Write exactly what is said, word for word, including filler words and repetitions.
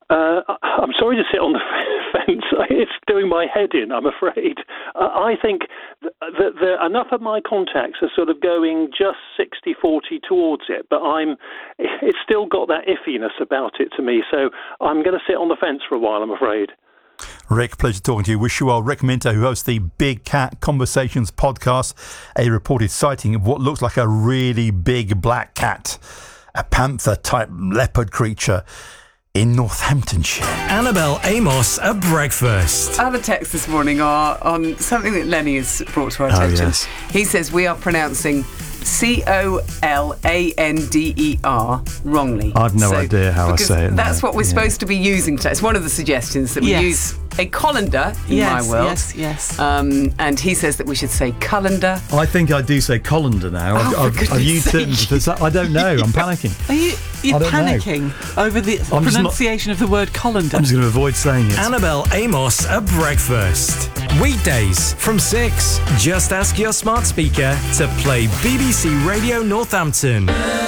Uh, I'm sorry to sit on the fence. It's doing my head in, I'm afraid. Uh, I think that the, the, enough of my contacts are sort of going just sixty forty towards it, but I'm. It's still got that iffiness about it to me, so I'm going to sit on the fence for a while, I'm afraid. Rick, pleasure talking to you. Wish you well. Rick Minto, who hosts the Big Cat Conversations podcast, a reported sighting of what looks like a really big black cat, a panther-type leopard creature in Northamptonshire. Annabelle Amos at breakfast. Other texts this morning are on something that Lenny has brought to our attention. Oh, yes. He says we are pronouncing C O L A N D E R wrongly. I've no so, idea how I say it. That's no. what we're yeah. supposed to be using today. It's one of the suggestions that we yes. use a colander in yes, my world. Yes, yes. Um, and he says that we should say colander. I think I do say colander now. Oh, I've, for I've, goodness I've used sake. certain. For, I don't know. I'm panicking. Are you you're I don't panicking know. over the I'm pronunciation of the word colander? I'm just going to avoid saying it. Annabelle Amos at breakfast. Weekdays from six. Just ask your smart speaker to play B B C Radio Northampton.